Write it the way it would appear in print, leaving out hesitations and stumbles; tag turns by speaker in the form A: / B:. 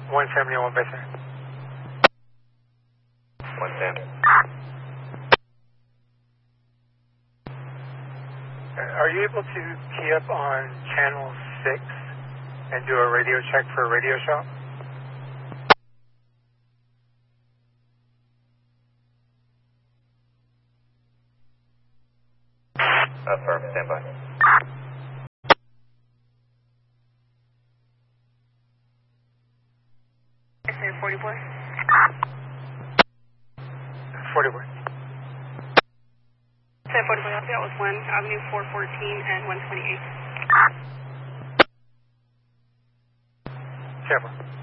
A: 171 Basin.
B: 110.
A: Are you able to key up on channel 6 and do a radio check for a radio shop?
B: Firm, stand by.
C: Is 44?
A: 44.
C: 44, that was 1 Avenue 414 and 128.
A: Careful.